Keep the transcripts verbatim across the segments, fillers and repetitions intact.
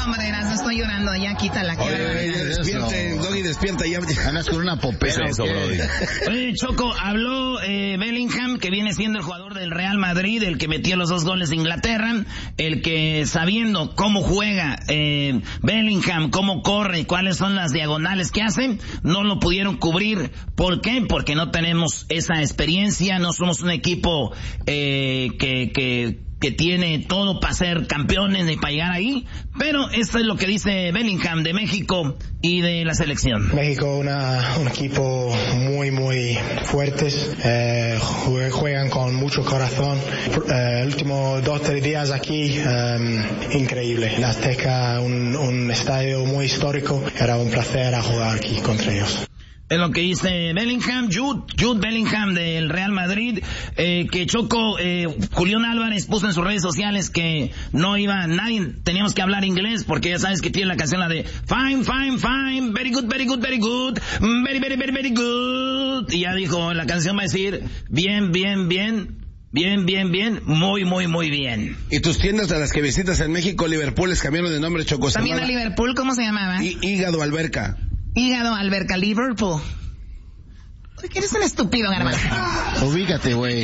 hombre, no estoy llorando, ya quítala. Oye, ya despierte, Doggy, despierta, ya andas con una popera. Eso, Brody. Oye, Choco, habló eh, Bellingham, que viene siendo el jugador del Real Madrid, el que metió los dos goles de Inglaterra, el que sabiendo cómo juega eh, Bellingham, cómo corre, cuáles son las diagonales que hace, no lo pudieron cubrir. ¿Por qué? Porque no tenemos esa experiencia, no somos un equipo eh, que... que que tiene todo para ser campeones y para llegar ahí, pero esto es lo que dice Bellingham de México y de la selección. México una, un equipo muy muy fuertes, eh, juegan con mucho corazón. Eh, el último dos tres días aquí, eh, increíble. La Azteca, un, un estadio muy histórico, era un placer a jugar aquí contra ellos. Es lo que dice Bellingham, Jude, Jude Bellingham del Real Madrid, eh, que Choco, eh, Julián Álvarez puso en sus redes sociales que no iba, nadie, teníamos que hablar inglés, porque ya sabes que tiene la canción la de fine, fine, fine, very good, very good, very good, very, very, very, very good, y ya dijo, la canción va a decir, bien, bien, bien, bien, bien, bien, muy, muy, muy bien. ¿Y tus tiendas a las que visitas en México, Liverpool, les cambiaron de nombre, Choco? También a Liverpool, ¿cómo se llamaba? Hí- Hígado Alberca. Hígado Alberca, Liverpool. Oye, que eres un estúpido, Garbanzo. Ubícate, güey.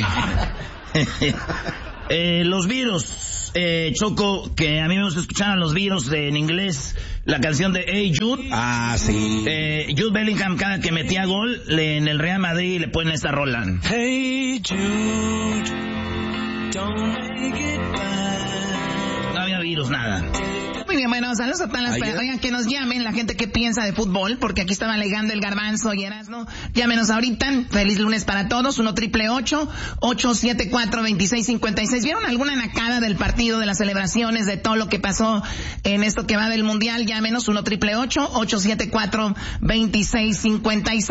eh, los virus, eh, Choco, que a mí me gusta escuchar a los virus de, en inglés, la canción de Hey Jude. Ah, sí. Eh, Jude Bellingham, cada que metía gol le, en el Real Madrid, le ponen esta rola. Hey Jude, don't make it bad. No había virus, nada. Muy bien, bueno, saludos a todas las personas. Oigan, que nos llamen la gente que piensa de fútbol, porque aquí estaba alegando el Garbanzo y Erasmo. Llámenos ahorita. Feliz lunes para todos. uno triple ocho, ocho siete cuatro, dos seis cinco seis. ¿Vieron alguna nacada del partido, de las celebraciones, de todo lo que pasó en esto que va del Mundial? Llámenos uno triple ocho, ocho siete cuatro, dos seis cinco seis.